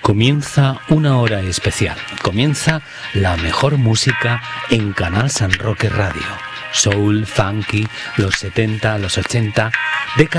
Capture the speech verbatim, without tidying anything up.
Comienza una hora especial. Comienza la mejor música en Canal San Roque Radio. Soul, funky, los setenta, los ochenta, décadas